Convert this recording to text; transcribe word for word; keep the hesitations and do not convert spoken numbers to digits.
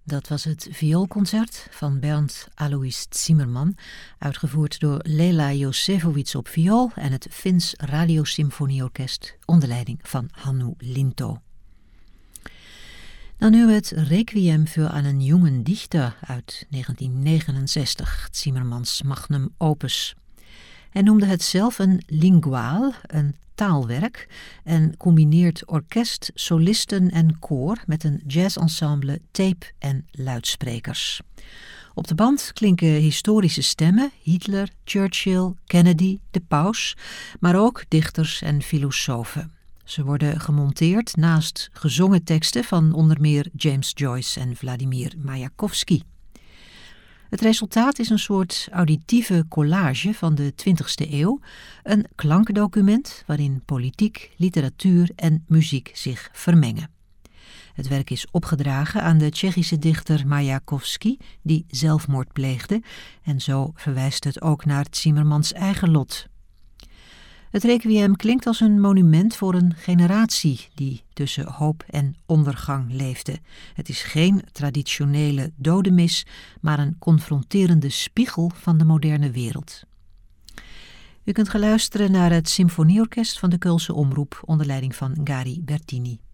Dat was het vioolconcert van Bernd Alois Zimmermann, uitgevoerd door Lela Josefowicz op viool en het Fins Radiosymfonieorkest onder leiding van Hannu Linto. Dan nu het Requiem für einen jungen Dichter uit negentien negenenzestig, Zimmermanns magnum opus. Hij noemde het zelf een linguaal, een taalwerk, en combineert orkest, solisten en koor met een jazzensemble, tape en luidsprekers. Op de band klinken historische stemmen, Hitler, Churchill, Kennedy, de paus, maar ook dichters en filosofen. Ze worden gemonteerd naast gezongen teksten van onder meer James Joyce en Vladimir Mayakovsky. Het resultaat is een soort auditieve collage van de twintigste eeuw, een klankdocument waarin politiek, literatuur en muziek zich vermengen. Het werk is opgedragen aan de Tsjechische dichter Mayakovsky, die zelfmoord pleegde, en zo verwijst het ook naar Zimmermanns eigen lot. Het requiem klinkt als een monument voor een generatie die tussen hoop en ondergang leefde. Het is geen traditionele dodenmis, maar een confronterende spiegel van de moderne wereld. U kunt geluisteren naar het Symfonieorkest van de Keulse Omroep onder leiding van Gary Bertini.